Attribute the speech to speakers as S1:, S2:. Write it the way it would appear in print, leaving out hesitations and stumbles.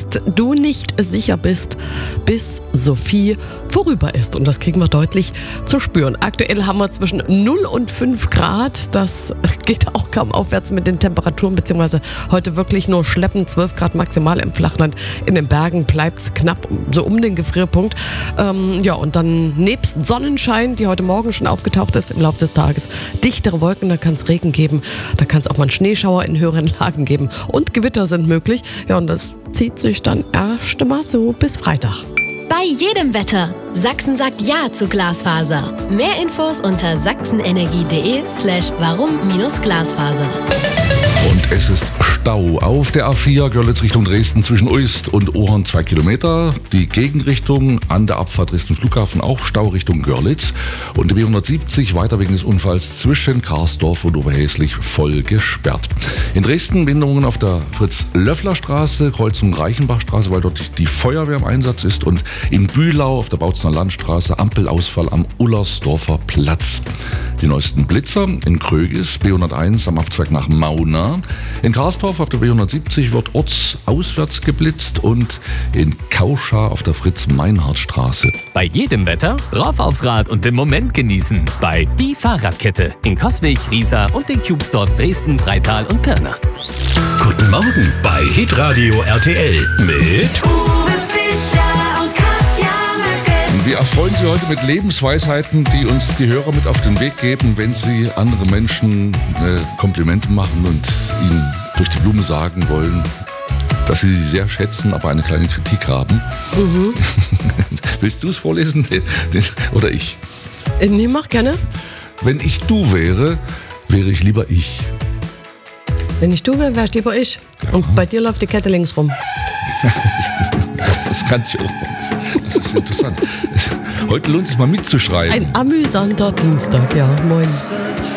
S1: hast, du nicht sicher bist, bis Sophie vorüber ist. Und das kriegen wir deutlich zu spüren. Aktuell haben wir zwischen 0 und 5 Grad. Das geht auch kaum aufwärts mit den Temperaturen, beziehungsweise heute wirklich nur schleppend 12 Grad maximal im Flachland. In den Bergen bleibt es knapp so um den Gefrierpunkt. Und dann nebst Sonnenschein, die heute Morgen schon aufgetaucht ist im Laufe des Tages, dichtere Wolken, da kann es Regen geben, da kann es auch mal einen Schneeschauer in höheren Lagen geben und Gewitter sind möglich. Ja, und das zieht sich dann erst einmal so bis Freitag.
S2: Bei jedem Wetter. Sachsen sagt Ja zu Glasfaser. Mehr Infos unter sachsenenergie.de/warum-Glasfaser.
S3: Und es ist Stau auf der A4 Görlitz Richtung Dresden zwischen Uist und Ohren 2 Kilometer. Die Gegenrichtung an der Abfahrt Dresden Flughafen auch Stau Richtung Görlitz. Und die B170 weiter wegen des Unfalls zwischen Karsdorf und Oberhäslich voll gesperrt. In Dresden Behinderungen auf der Fritz-Löffler-Straße, Kreuzung Reichenbachstraße, weil dort die Feuerwehr im Einsatz ist. Und in Bühlau auf der Bautzener Landstraße Ampelausfall am Ullersdorfer Platz. Die neuesten Blitzer in Krögis, B101 am Abzweig nach Mauna. In Karsdorf auf der B170 wird ortsauswärts geblitzt und in Kauschar auf der Fritz-Meinhardt-Straße.
S4: Bei jedem Wetter rauf aufs Rad und den Moment genießen. Bei Die Fahrradkette in Coswig, Riesa und den Cube Stores Dresden, Freital und Pirna.
S5: Guten Morgen bei Hitradio RTL mit
S6: Uwe Fischer und Katja Möcke.
S3: Wir erfreuen Sie heute mit Lebensweisheiten, die uns die Hörer mit auf den Weg geben, wenn sie andere Menschen Komplimente machen und ihnen durch die Blume sagen wollen, dass sie sehr schätzen, aber eine kleine Kritik haben. Mhm. Willst du es vorlesen oder ich?
S1: Nee, mach gerne.
S3: Wenn ich du wäre, wäre ich lieber ich.
S1: Wenn ich du wäre, wäre ich lieber ich. Ja. Und bei dir läuft die Kette links rum.
S3: Das kann ich auch. Das ist interessant. Heute lohnt es sich mal mitzuschreiben.
S1: Ein amüsanter Dienstag, ja. Moin.